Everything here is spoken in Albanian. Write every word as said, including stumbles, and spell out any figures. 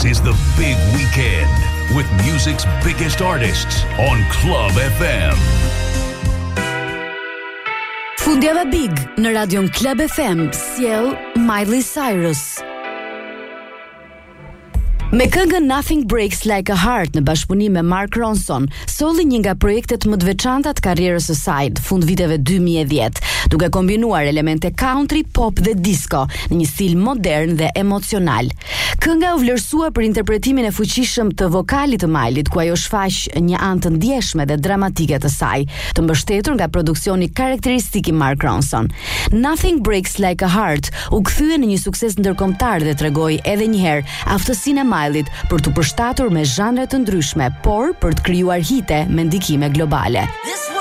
is the big weekend with music's biggest artists on Club F M. Fundjava Big në radion Club F M sjell Miley Cyrus. Me këngën Nothing Breaks Like a Heart në bashkëpunim me Mark Ronson, solli një nga projektet më të veçanta të karrierës së saj në fund viteve dy mijë e dhjetë, duke kombinuar elemente country, pop dhe disco në një stil modern dhe emocional. Kënga u vlerësua për interpretimin e fuqishëm të vokalit të Mileyt, ku ajo shfaq një anë të ndjeshme dhe dramatike të saj, të mbështetur nga produksioni karakteristik i Mark Ronson. Nothing Breaks Like a Heart u kthye në një sukses ndërkombëtar dhe tregoi edhe një herë aftësinë e Mileyt për të përshtatur me zhanre të ndryshme, por për të krijuar hite me ndikime globale.